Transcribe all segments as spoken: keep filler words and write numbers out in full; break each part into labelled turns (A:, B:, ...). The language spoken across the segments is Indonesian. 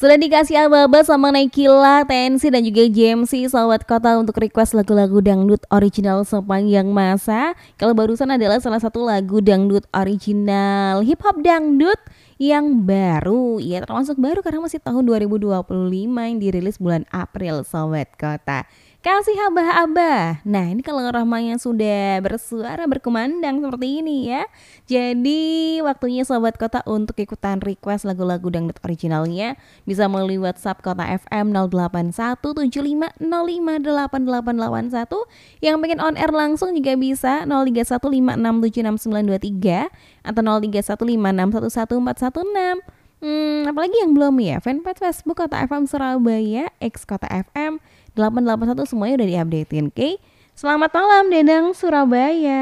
A: Sudah dikasih aba-aba sama Naikila, T N C dan juga J M C Sahabat Kota untuk request lagu-lagu dangdut original sepanjang masa. Kalau barusan adalah salah satu lagu dangdut original hip hop dangdut yang baru. Ya termasuk baru karena masih tahun dua ribu dua puluh lima yang dirilis bulan April Sahabat Kota. Kasih abah-abah. Nah ini kalau Rahmanya sudah bersuara berkumandang seperti ini ya. Jadi waktunya Sobat Kota untuk ikutan request lagu-lagu dangdut originalnya. Bisa melalui WhatsApp Kota F M nol delapan satu tujuh lima nol lima delapan delapan delapan satu. Yang pengen on air langsung juga bisa nol tiga satu lima enam tujuh enam sembilan dua tiga atau nol tiga satu lima enam satu satu empat satu enam. Hmm, apalagi yang belum ya, fanpage Facebook Kota F M Surabaya, X Kota F M delapan delapan satu semuanya udah diupdatein, oke? Okay? Selamat malam Dedang Surabaya.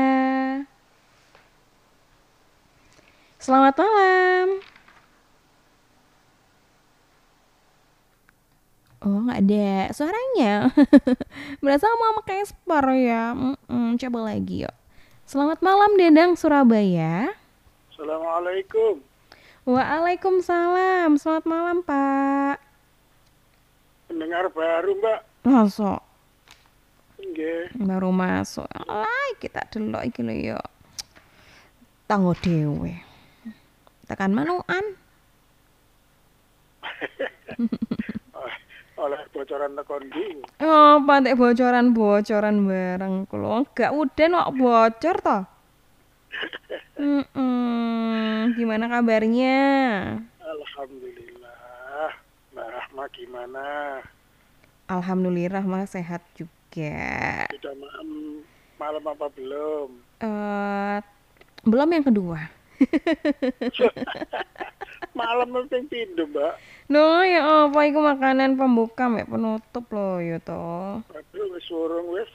A: Selamat malam. Oh nggak ada suaranya. Berasa mau pakai spar ya. Mm-mm, coba lagi yuk. Selamat malam Dedang Surabaya.
B: Assalamualaikum.
A: Waalaikumsalam. Selamat malam Pak.
B: Pendengar baru Mbak.
A: Masuk.
B: Nggih.
A: Baru masuk. Alah kita delok iki lho yo. Tanggo dhewe. Tekan manuan.
B: Oleh bocoran tekon ndi?
A: Oh, pantek bocoran-bocoran bareng kulo. Enggak udan kok bocor toh. Mm-mm. Gimana kabarnya?
B: Alhamdulillah. Mbak Rahma gimana?
A: Alhamdulillah Rahma sehat juga.
B: Sudah malam, malam apa belum?
A: Uh, belum yang kedua.
B: Malam penting pindu Mbak.
A: No ya apa itu makanan pembuka mek penutup loh ya toh.
B: Aduh wis urung wis.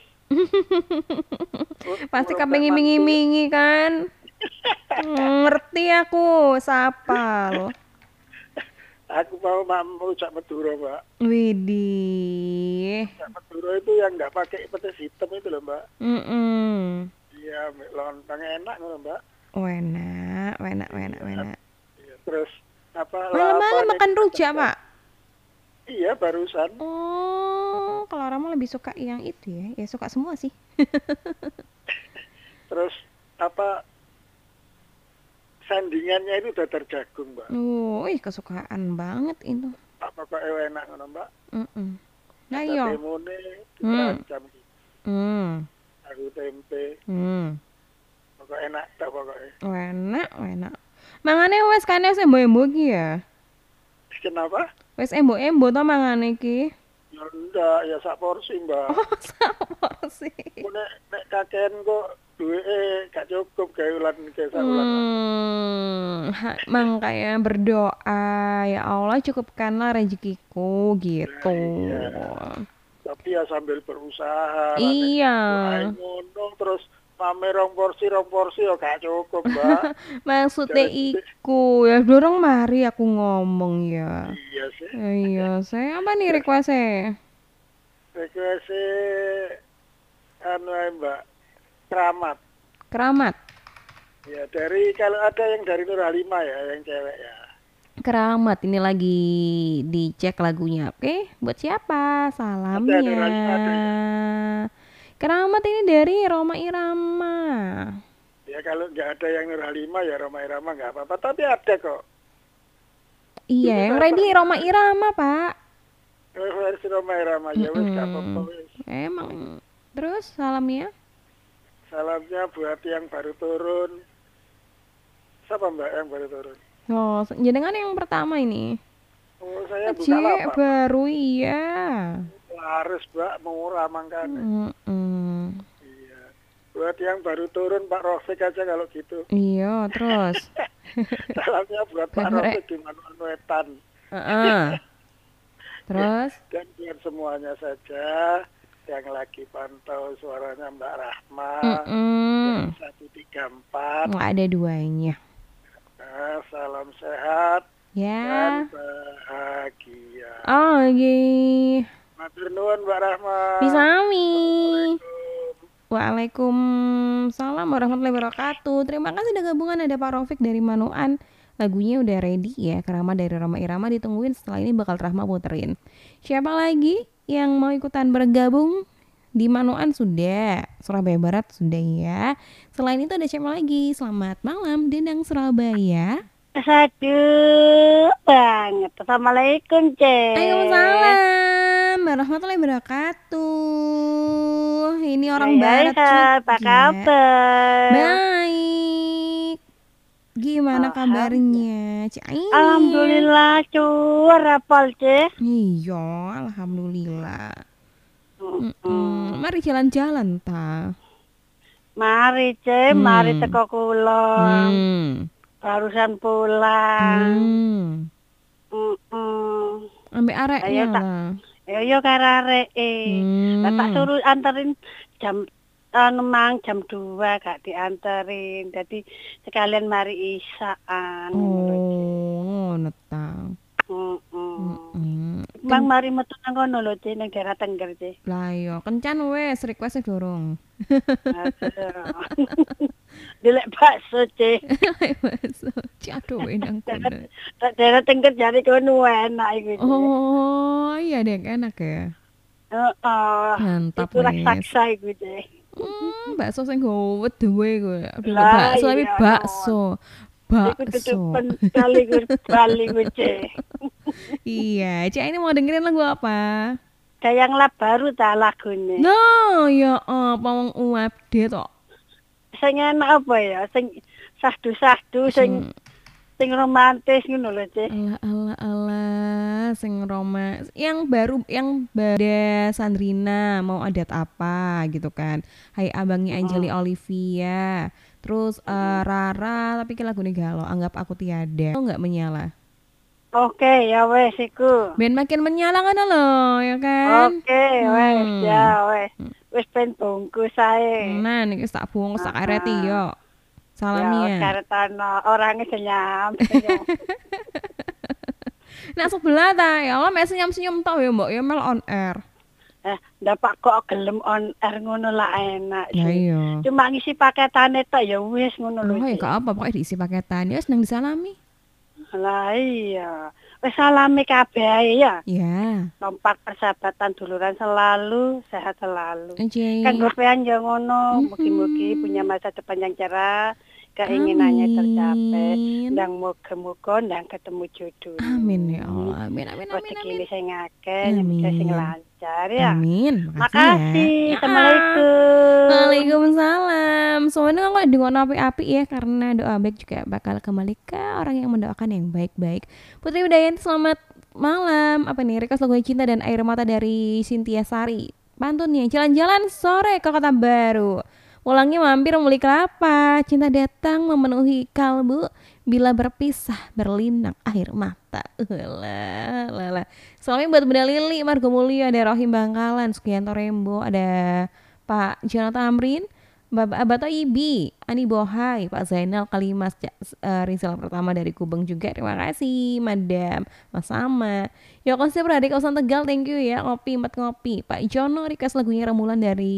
A: Pasti kepengin-mingi kan. Ngerti aku sapa lo.
B: Aku mau mau cak Madura Mbak.
A: Widih.
B: Cak Madura itu yang nggak pakai petis hitam itu loh Mbak.
A: Mm
B: Iya, lontong enak loh Mbak.
A: Oh, enak, enak, enak, enak.
B: Iya, terus apa?
A: Malam-malam makan rujak Pak?
B: Iya barusan.
A: Oh, kalau Rama lebih suka yang itu ya, ya suka semua sih.
B: Terus apa? Sandingannya itu dadar jagung Mbak.
A: Oh, ih kesukaan banget itu.
B: Apa kok enak ngono Mbak?
A: Mm Nah iya.
B: Temune diteracam gitu.
A: Hmm.
B: Tahu tempe.
A: Hmm.
B: Pokok enak tak pokoknya.
A: Oh, enak, enak. Mangane wes kane wis embo-embo iki ya.
B: Kenapa?
A: Wes embo-embo to mangane iki.
B: Ya enggak, ya sak porsi Mbak.
A: Oh, sak porsi.
B: Nek nek kakean kok duwe gak cukup gawe ulan ke sak ulan.
A: Hmm, makanya berdoa ya Allah cukupkanlah rezekiku gitu.
B: Nah, iya. Tapi ya sambil berusaha.
A: Iya.
B: Ngono terus pamer rong porsi rong porsi ya gak cukup Mbak.
A: Maksudnya iku ya dorong mari aku ngomong ya.
B: Iya sih.
A: Iya saya apa nih requestnya?
B: Requestnya anu Mbak Keramat.
A: Keramat.
B: Ya dari kalau ada yang dari Nur Halimah ya yang cewek ya.
A: Keramat ini lagi dicek lagunya. Oke, buat siapa? Salamnya.
B: Ada, ada,
A: Keramat ini dari Roma Irama.
B: Ya kalau nggak ada yang Nur Halimah ya Roma Irama nggak apa-apa. Tapi ada kok.
A: Iya, yang ready Roma Irama Pak.
B: Versi Roma Irama ya wes nggak apa-apa wes.
A: Emang. Terus salamnya?
B: Salamnya buat yang baru turun. Siapa Mbak yang baru turun?
A: Oh, jenengan yang pertama ini.
B: Oh, saya buka
A: Cik,
B: lapak.
A: baru iya.
B: Harus Mbak murah mangkane.
A: Mm -mm.
B: Iya. Buat yang baru turun Pak Rofik aja kalau gitu.
A: Iya, terus.
B: Salamnya buat Pak Rofik di Manuan Wetan.
A: Uh-uh. Terus?
B: Dan buat semuanya saja yang lagi pantau suaranya Mbak Rahma.
A: Mm-mm.
B: satu tiga empat.
A: Nggak ada duanya.
B: Nah, salam sehat
A: ya.
B: dan bahagia.
A: Oh, iya.
B: Matur nuwun Mbak Rahma.
A: Bisami. Waalaikumsalam warahmatullahi wabarakatuh. Terima kasih sudah gabungan ada Pak Rofik dari Manuan. lagunya udah ready ya, Kerama dari Roma Irama, ditungguin setelah ini bakal Rahma puterin. Siapa lagi yang mau ikutan bergabung? Di Manoan sudah, Surabaya Barat sudah ya. Selain itu ada siapa lagi? Selamat malam Dendang Surabaya.
C: Aduh banget. Assalamualaikum, Cek.
A: Waalaikumsalam warahmatullahi wabarakatuh. Ini orang
C: Hai,
A: barat
C: hai,
A: juga.
C: apa kabar?
A: Baik. Gimana kabarnya, Cik Aini?
C: Alhamdulillah, cuar apal, Cek.
A: Iya, alhamdulillah. Mm-mm. Mari jalan-jalan ta.
C: Mari, Cek,
A: Hmm.
C: mari teko kulon.
A: Hmm.
C: Barusan pulang.
A: Hmm.
C: Mm-mm.
A: Ambek areknya
C: Ayo, tak-
A: lah.
C: Yo yo karare eh.
A: Hmm.
C: Lah, tak suruh anterin jam anu mang jam dua gak dianterin. Jadi sekalian mari isaan.
A: Oh, ngono ta.
C: Heeh.
A: Mm-mm.
C: Mang mari metu nang kono lho, Cek, nang daerah Tengger, Cek.
A: Lah yo, kencan wes request dorong.
C: Dilek bakso, Cek.
A: Bakso. Caduh nang kono.
C: Tak daerah Tengger jare kono enak iku, Cek.
A: Oh, iya deh enak ya.
C: Heeh.
A: Mantap,
C: Itu
A: wes.
C: raksasa iku, Cek.
A: Hmm, bakso sing gowet dewe kowe. Aduh,
C: Lah,
A: bakso tapi
C: iya,
A: bakso.
C: Iku tutup
A: Bakso.
C: pentol iku Bali iku, Cek.
A: Iya, Cik ini mau dengerin lagu apa?
C: Dayang Lab baru ta lagune.
A: No, ya apa wong update kok.
C: Sing enak apa ya? Sing sahdu-sahdu sing sing romantis ngono lho, Cek.
A: Alah alah alah sing Roma yang baru yang pada Sandrina mau adat apa gitu kan. Hai abangnya Angeli Olivia. Terus eh, Rara tapi ke lagunya galau, anggap aku tiada. Oh nggak menyala.
C: Oke, ya wes iku.
A: Ben makin menyala kan lo, ya kan?
C: Oke, wes
A: Hmm.
C: ya wes. Wes ben bungkus ae.
A: Nah, niki tak bungkus tak
C: Ah,
A: areti yo.
C: Ya,
A: Salamnya.
C: karetana orangnya senyum. senyum.
A: Nah sebelah ta, ya Allah mek senyum-senyum tau ya mbok ya mel on air.
C: Eh, ndapak kok gelem on air ngono lah enak
A: Ya
C: sih.
A: iya.
C: Cuma ngisi paketane tok ya wis ngono lho.
A: Oh ya
C: Cik.
A: gak apa, pokoknya diisi paketan. Ya seneng disalami.
C: Lah iya. Wis salami kabeh ae ya.
A: Ya.
C: Kompak persahabatan duluran selalu, sehat selalu.
A: Oke.
C: Kan gopean ya ngono, mugi-mugi punya masa depan yang cerah, keinginannya tercapai,
A: Amin.
C: dan moga-moga dan ketemu jodoh.
A: Amin ya Allah. Amin amin amin
C: Rezeki
A: amin.
C: ini sing akeh, nyemika sing
A: Amin.
C: lancar ya.
A: Amin.
C: Makasih.
A: Ya.
C: Assalamualaikum.
A: Waalaikumsalam. Semuanya kan dengan api-api ya, karena doa baik juga bakal kembali ke orang yang mendoakan yang baik-baik. Putri Udayanti, selamat malam. Apa nih? Request lagu Cinta dan Air Mata dari Cynthia Sari. Pantunnya jalan-jalan sore ke Kota Baru. Pulangnya mampir membeli kelapa. Cinta datang memenuhi kalbu. Bila berpisah berlinang air mata. Lah, lah, lah. Salamnya buat Bunda Lili, Margo Mulyo, ada Rohim Bangkalan, Sugianto Rembo, ada Pak Jonathan Amrin, Bapak Abato Ibi, Ani Bohai, Pak Zainal Kalimas, Ja- eh, Rizal pertama dari Kubeng juga. Terima kasih, Madam. Mas sama. Yoko Sip, Radik Kosan Tegal, thank you ya. Ngopi, empat ngopi. Pak Jono, request lagunya Remulan dari